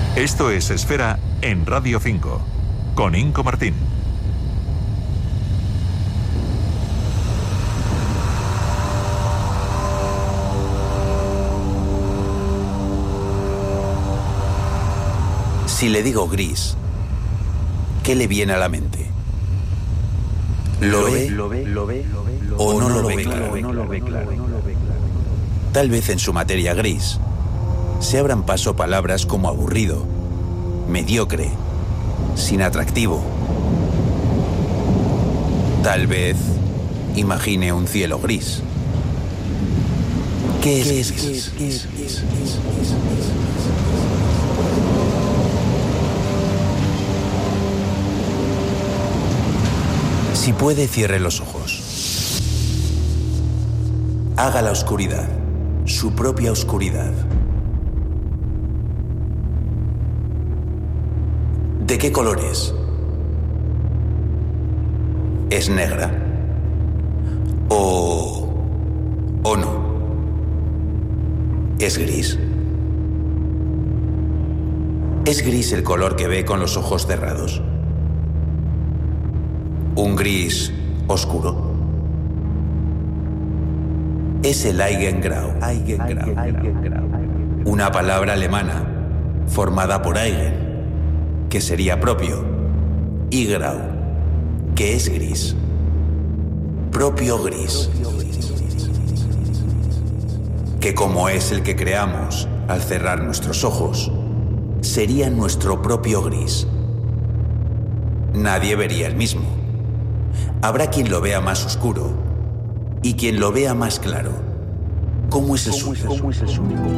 Esto es Esfera en Radio 5, con Inco Martín. Si le digo gris, ¿qué le viene a la mente? ¿Lo ve o no lo ve claro? Tal vez en su materia gris se abran paso palabras como aburrido, mediocre, sin atractivo. Tal vez imagine un cielo gris. ¿Qué es gris? Si puede, cierre los ojos. Haga la oscuridad, su propia oscuridad. ¿De qué color es? ¿Es negra? ¿O no? ¿Es gris? ¿Es gris el color que ve con los ojos cerrados? ¿Un gris oscuro? Es el Eigengrau, una palabra alemana formada por Eigen, que sería propio, y Grau, que es gris. Propio gris. Que como es el que creamos al cerrar nuestros ojos, sería nuestro propio gris. Nadie vería el mismo. Habrá quien lo vea más oscuro y quien lo vea más claro. ¿Cómo es el suyo?